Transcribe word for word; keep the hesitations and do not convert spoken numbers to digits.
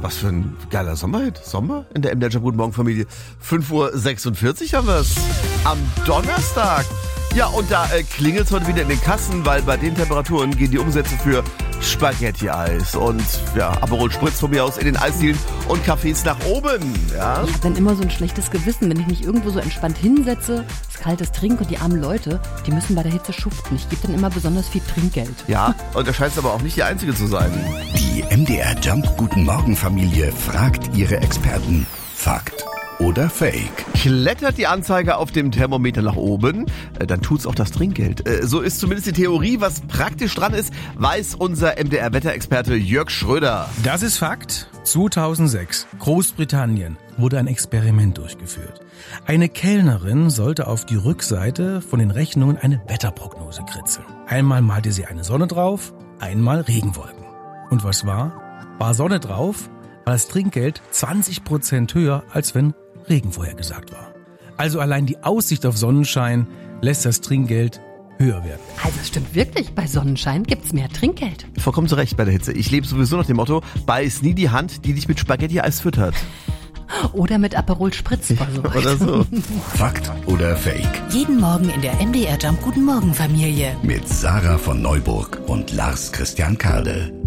was für ein geiler Sommerhit. Sommer in der M D R Jump Guten Morgen Familie. fünf Uhr sechsundvierzig haben wir es. Am Donnerstag. Ja, und da äh, klingelt es heute wieder in den Kassen, weil bei den Temperaturen gehen die Umsätze für Spaghetti-Eis und ja, Aperol Spritz von mir aus in den Eisdielen und Cafés nach oben. Ja? Ich habe dann immer so ein schlechtes Gewissen, wenn ich mich irgendwo so entspannt hinsetze, das kaltes trinke und die armen Leute, die müssen bei der Hitze schuften. Ich gebe dann immer besonders viel Trinkgeld. Ja, und das scheint aber auch nicht die einzige zu sein. Die M D R Jump Guten Morgen Familie fragt ihre Experten. Fakt oder Fake? Klettert die Anzeige auf dem Thermometer nach oben, dann tut's auch das Trinkgeld. So ist zumindest die Theorie. Was praktisch dran ist, weiß unser M D R-Wetterexperte Jörg Schröder. Das ist Fakt. zweitausendsechs, Großbritannien, wurde ein Experiment durchgeführt. Eine Kellnerin sollte auf die Rückseite von den Rechnungen eine Wetterprognose kritzeln. Einmal malte sie eine Sonne drauf, einmal Regenwolken. Und was war? War Sonne drauf, war das Trinkgeld zwanzig Prozent höher, als wenn Regen vorhergesagt war. Also allein die Aussicht auf Sonnenschein lässt das Trinkgeld höher werden. Also es stimmt wirklich, bei Sonnenschein gibt's mehr Trinkgeld. Vollkommen zu Recht bei der Hitze. Ich lebe sowieso nach dem Motto, beiß nie die Hand, die dich mit Spaghetti-Eis füttert. Oder mit Aperol Spritz. Oder so. Fakt oder Fake? Jeden Morgen in der M D R Jump Guten Morgen Familie. Mit Sarah von Neuburg und Lars Christian Kade.